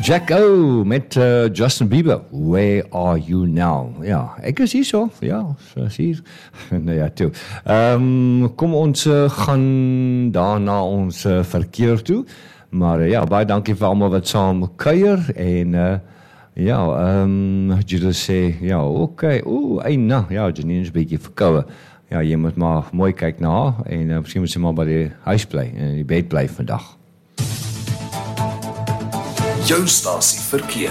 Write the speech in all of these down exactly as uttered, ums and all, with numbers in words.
Jack O met uh, Justin Bieber, Where Are You Now? Ja, ek is hier so, ja, so is hier. Nou ja, toe. Um, kom ons uh, gaan daarna ons uh, verkeer toe, maar uh, ja, baie dankie vir almal wat saam kuier, en uh, ja, um, jy sê, ja, oké, oeh, eina, ja, Janine is 'n bietjie verkoue. Ja, jy moet maar mooi kyk na haar, en uh, miskien moet sy maar by die huis bly, en die bed bly vandag. Jou stasie verkeer.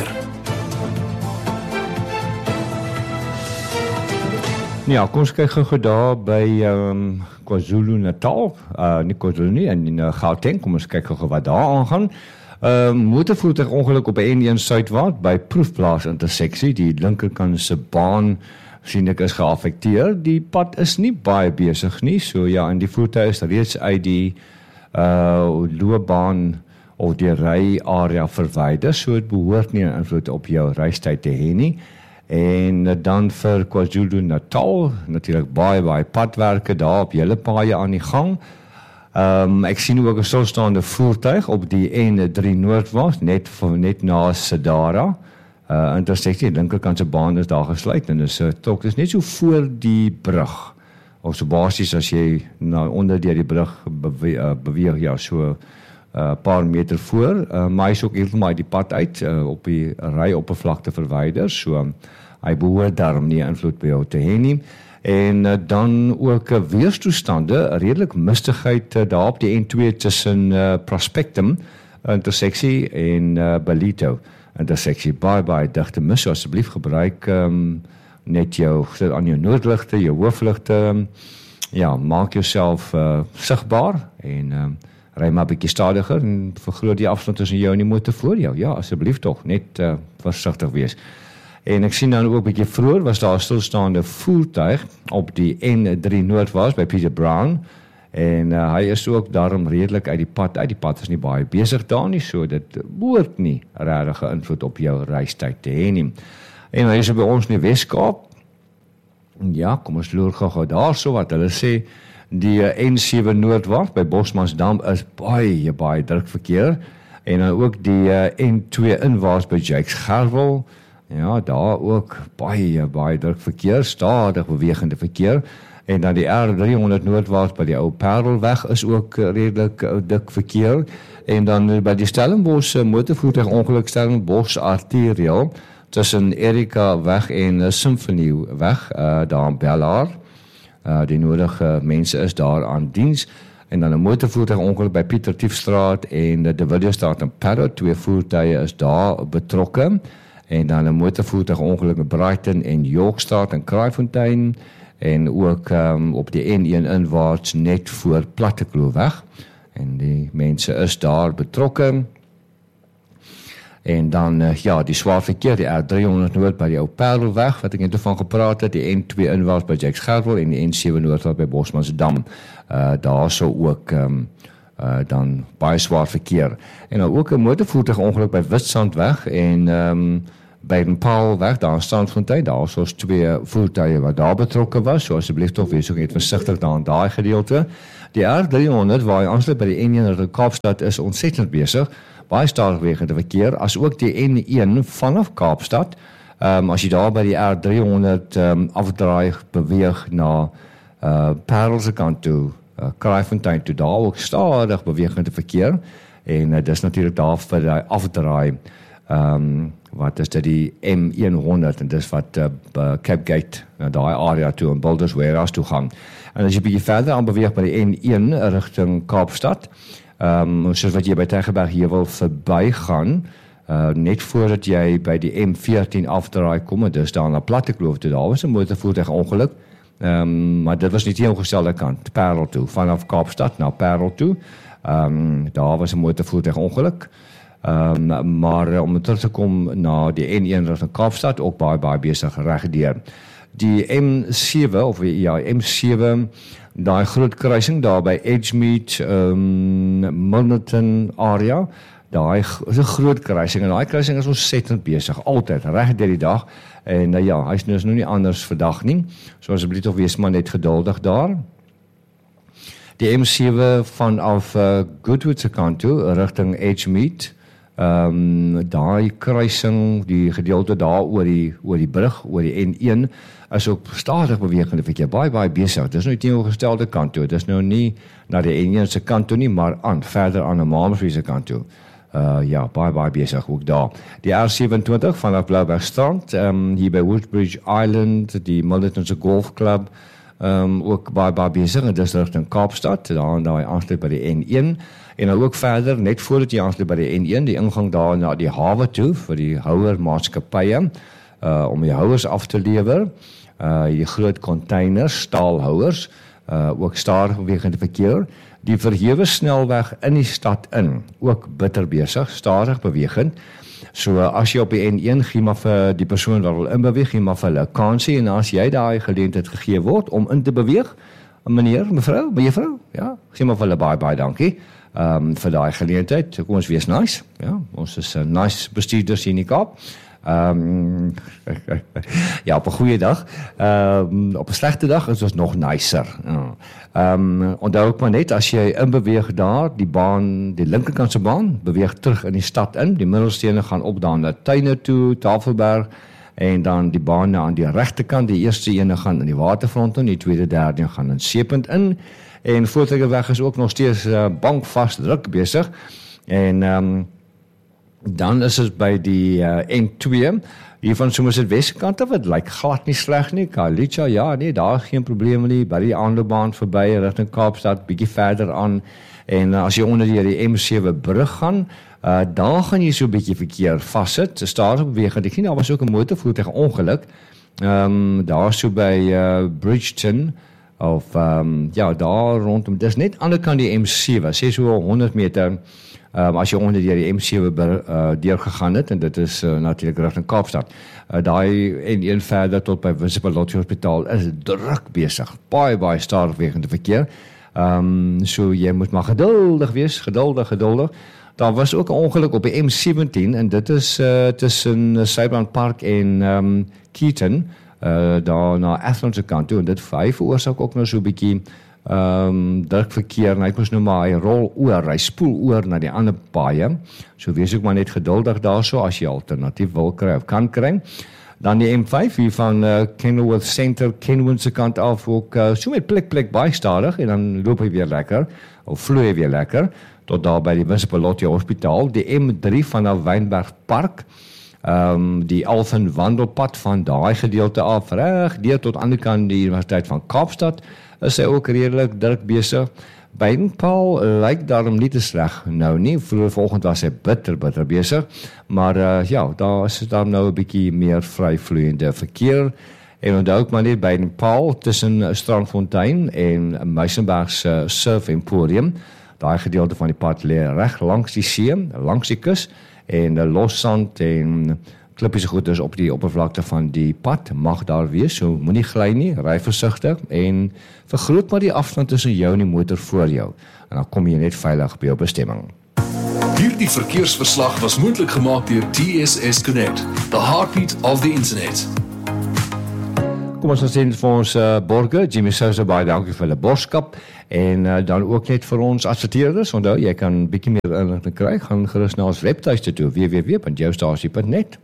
Ja, kom ons kyk gou daar by um, KwaZulu-Natal, uh, nie KwaZulu nie, en in uh, Gauteng, kom ons kyk gou wat daar aangaan. Uh, motorvoertuig ongeluk op N een Suidwaart by Proefplaas interseksie, die linkerkant se baan sien ek is geaffekteer. Die pad is nie baie besig nie, so ja, en die voertuig is reeds uit die uh, loopbaan of die ry area verwyder, so het behoort nie 'n invloed op jou reistyd te hê nie. En dan vir KwaZulu-Natal, natuurlik baie baie padwerke daar op julle paaie aan die gang. Um, ek sien ook 'n stilstaande voertuig op die N drie Noordwaarts, net net na Sedara. Uh, interseksie, die linkerkant se baan is daar gesluit, en is 'n trok, dis net so voor die brug, of so basies as jy nou onder deur die brug beweeg, uh, beweeg ja, so 'n uh, paar meter voor, uh, maar hy is ook heeltemal die pad uit, uh, op die ryoppervlakte verwyder, so um, hy behoort daarom nie invloed by jou te hê nie. En uh, dan ook uh, weerstoestande, redelik mistigheid uh, daar op die N twee tussen uh, Prospectum interseksie en uh, Ballito interseksie, baie baie digte mis, so asseblief gebruik um, net jou, sit aan jou noodligte, jou hoofligte, ja, maak jouself uh, sigbaar, en um, ry maar 'n bietjie stadiger en vergroot die afstand tussen jou en die motor voor jou. Ja, asseblief tog, net uh, versigtig wees. En ek sien dan ook 'n bietjie vroeër was daar 'n stilstaande voertuig op die N drie Noordwaarts by Peter Brown, en uh, hy is ook daarom redelik uit die pad uit. Die pad is nie baie besig daar nie, so dit behoort nie regtig 'n invloed op jou reistyd te hê nie. En hy is by ons in die Weskaap. Ja, kom ons loer gou daar so wat hulle sê. Die N sewe Noordwaarts by Bosmansdam is baie, baie druk verkeer, en dan ook die N twee inwaarts by Jakes Gerwel, ja, daar ook baie, baie druk verkeer, stadig bewegende verkeer, en dan die R driehonderd Noordwaarts by die Ou Parelweg is ook redelik dik verkeer, en dan by die Stellenbosch motorvoertuig ongeluk Stellenbosch arterieel, tussen Erika weg en Symphony weg, uh, daar in Bellaar. Uh, die nodige mense is daar aan diens, en dan 'n motorvoertuig ongeluk by Pieter Tiefstraat en de Williestraat in Parrot, twee voertuie is daar betrokke, en dan 'n motorvoertuig ongeluk in Brighton en Yorkstraat in Kraaifontein, en ook um, op die N een inwaarts net voor Plattekloof, en die mense is daar betrokke. En dan, uh, ja, die swaar verkeer, die R driehonderd Noord by die Ou Parelweg, wat ek net van gepraat het, die N twee inwaarts by Jakes Gerwel en die N sewe Noordwaarts by Bosmansdam. Uh, daar sou ook um, uh, dan baie swaar verkeer. En dan ook 'n motorvoertuig ongeluk by Witstrandweg en um, by den Paulweg, daar in Strandfontein, daar soos twee voertuie wat daar betrokke was, so asseblief toch wees ook net versigtig daar in daai gedeelte. Die R driehonderd, waar hy aansluit by die N een in Kaapstad, is ontsettend besig, baie stadig bewegende verkeer, as ook die N een vanaf Kaapstad, um, as jy daar by die R driehonderd um, afdraai beweeg na uh, Parelse kant toe, uh, Kraaifontein toe, daar ook stadig bewegende verkeer, en uh, dis natuurlik daar vir die afdraai, um, wat is dit, die M honderd, en dis wat uh, Cape Gate, na daai area toe, en Builders Warehouse toe gaan. En as jy bietjie verder aan beweeg by die N een rigting Kaapstad, um, soos wat jy by Tygerberg hier wil verbygaan, uh, net voordat jy by die M veertien afdraai kom, en dis daar na Plattekloof toe, daar was 'n motorvoertuig ongeluk, um, maar dit was nie teenoorgestelde kant, Parel toe, vanaf Kaapstad na Parel toe, um, daar was 'n motorvoertuig ongeluk, Um, maar om terug te kom na die N een rigting Kaapstad, ook baie baie besig regdeur. Die M sewe of ja M sewe, daai groot kruising daar by Edgemead, um, Milnerton area, daai is 'n groot kruising, en daai kruising is ontsettend besig, altyd reg deur die dag, en uh, ja, hy is nou nie anders vandag nie, so asseblief tog wees maar net geduldig daar. Die M sewe vanaf uh, Goodwood se kant toe rigting Edgemead, Ehm um, daai kruising, die gedeelte daar oor die oor die brug, oor die N een is ook stadig bewegende verkeer, baie baie besig. Dit is nou teenoorgestelde kant toe. Dit is nou nie na die N een se kant toe nie, maar aan verder aan die Malmesbury se kant toe. Uh, ja, baie baie besig ook daar. Die R seventy-two vanaf Bloubergstrand, um, hier by Woodbridge Island, die Miltonse Golf Club, um, ook baie baie besig, en dis rigting Kaapstad, daar daar aansluit by die N een, en dan ook verder, net voordat jy aansluit by die N een, die ingang daar na die hawe toe, vir die houer maatskappye, uh, om die houers af te lewer, uh, die groot containers, staalhouers, uh, ook stadig bewegende verkeer, die verhewe snelweg in die stad in, ook bitter besig, stadig bewegend. So as jy op die N een gee maar vir die persoon wat wil inbeweeg, gee maar vir hulle kansie, en as jy daai geleentheid gegee word om in te beweeg, meneer, mevrou, mevrou, ja, gee maar vir hulle baie baie dankie um, vir daai geleentheid. Kom ons wees nice, ja, ons is uh, nice bestuurders hier in die Kaap. Um, ja, op 'n goeie dag. Um, op 'n slegte dag is ons nog nicer. Ja. Um, onthou ook maar net, as jy inbeweeg daar, die baan, die linkerkantse baan, beweeg terug in die stad in, die middelstene gaan op daar na Tuine toe, Tafelberg, en dan die baan aan die regterkant, die eerste ene gaan in die Waterfront in, die tweede, derde gaan in Seepunt in, en Voortrekker is ook nog steeds uh, bankvast druk besig, en um, dan is dit by die uh, N twee, hier van Somerset Westkant af, het lyk glad nie sleg nie, Kalicha, ja, nee, daar geen probleme nie, by die aanloopbaan verby, rigting Kaapstad, bietjie verder aan, en uh, as jy onder die, die M seven brug gaan, uh, daar gaan jy so bietjie verkeer vassit, stadig bewegend, ek sien, daar was ook 'n motorvoertuig ongeluk, um, daar so by uh, Bridgeton, of, um, ja, daar rondom, dis net aan die kant die M seven, sê so honderd meter, Um, as jy onder die, die M seven uh, deurgegaan het, en dit is uh, natuurlik rigting Kaapstad, uh, daai en een verder tot by Winsipilotti Hospitaal is druk besig, baie baie stadig bewegende verkeer, um, so jy moet maar geduldig wees, geduldig, geduldig. Daar was ook 'n ongeluk op die M seventeen, en dit is uh, tussen Sybrand Park en um, Keaton, uh, daar na Athlone se kant toe, en dit veroorsaak ook nou so 'n bietjie Um, druk verkeer, en hy moes nou maar, hy rol oor, hy spoel oor na die ander paaie, so wees ook maar net geduldig daarso, as jy alternatief wil kry, of kan kry. Dan die M five, hier van uh, Kenilworth Center, Kenwood se kant af, ook uh, so met plek plek baie stadig, en dan loop hy weer lekker, of vloei hy weer lekker, tot daar by die Winsipilotti Hospitaal, die M three vanaf Wynberg Park, um, die Alphen wandelpad van daai gedeelte af, reg, deur tot aan die kant die Universiteit van Kaapstad, is hy ook redelik druk besig. Baden-Powell lyk daarom nie te sleg nou nie, vroeger vanoggend was hy bitter, bitter besig, maar uh, ja, daar is daar nou 'n bietjie meer vryvloeiende verkeer, en onthou ook maar net Baden-Powell tussen Strandfontein en Muizenberg se Surf Emporium, daai gedeelte van die pad lê reg langs die see, langs die kus, en uh, los sand en klippies goed is op die oppervlakte van die pad, mag daar wees, so moenie gly nie, ry versigtig, en vergroot maar die afstand tussen jou en die motor voor jou, en dan kom jy net veilig by jou bestemming. Hierdie verkeersverslag was moontlik gemaak deur T S S Connect, the heartbeat of the internet. Kom ons sien vir ons uh, borge, Jimmy Sousa, baie dankie vir hulle borskap, en uh, dan ook net vir ons adverteerders, onthou, jy kan 'n bietjie meer inligting kry, gaan gerus na ons webtuiste toe, w w w punt jou stasie punt net.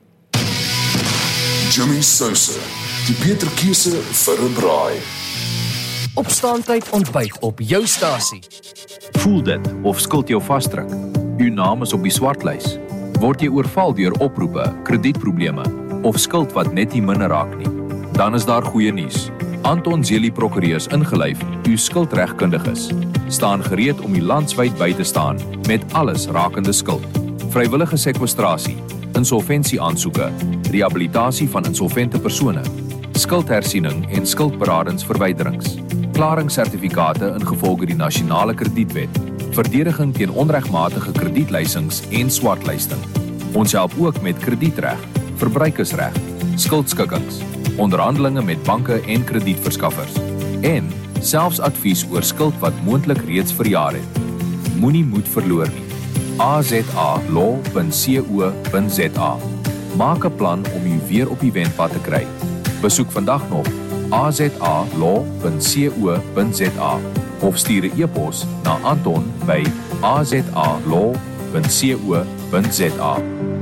Jimmy Sousa, die beter keuse vir 'n braai. Opstaantyd ontbyt op jou stasie. Voel dit of skuld jou vasdruk? U naam is op die swartlys. Word jy oorval deur oproepe, kredietprobleme of skuld wat net nie minder raak nie? Dan is daar goeie nuus. Anton Zeli Prokureurs ingelyf, u skuldregkundiges, staan gereed om u landwyd by te staan met alles rakende skuld. Vrywillige sekwestrasie, insolvensieaansoeke, rehabilitasie van insolvente persone, skuldhersiening en skuldberadingsverwyderings, klaringssertifikate ingevolge die nasionale kredietwet, verdediging teen onregmatige kredietleisings en swartlysting. Ons help ook met kredietreg, verbruikersreg, skuldskikkings, onderhandelinge met banke en kredietverskaffers en selfs advies oor skuld wat moontlik reeds verjaar het. Moenie moed verloor nie. a z a law punt co punt z a. Maak 'n plan om u weer op die wenpad te kry. Besoek vandag nog a z a law punt co punt z a of stuur 'n e-pos na Anton by a z a law punt co punt z a.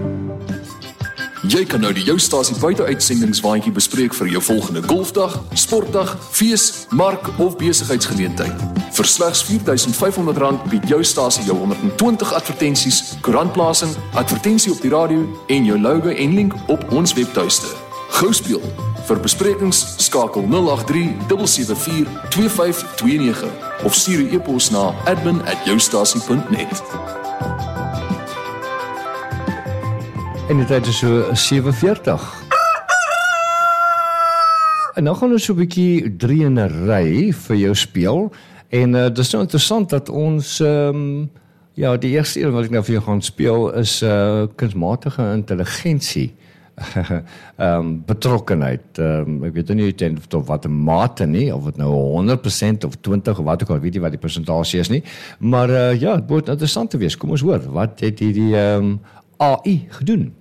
Jy kan nou die Joustasie buiteuitsendingswaandjie bespreek vir jou volgende golfdag, sportdag, fees, mark of besigheidsgeleentheid. Vir slegs vier duisend vyf honderd rand bied Joustasie jou honderd en twintig advertensies, koerantplasing, advertensie op die radio en jou logo en link op ons webtuiste. Gou speel. Vir besprekings skakel nul agt drie sewe sewe vier twee vyf twee nege of stuur 'n e-pos na admin at joustasie punt net. En die tyd is so sewe veertig. En nou gaan ons so 'n bietjie drie in 'n ry vir jou speel. En uh, dit is nou interessant dat ons, um, ja, die eerste een wat ek nou vir jou gaan speel is uh, kunsmatige intelligensie. um, betrokkenheid. Um, ek weet nie ten of wat 'n mate nie, of het nou honderd persent of twintig of wat ook al, weet nie wat die persentasie is nie. Maar uh, ja, het moet interessant te wees. Kom ons hoor, wat het hierdie um, A I gedoen?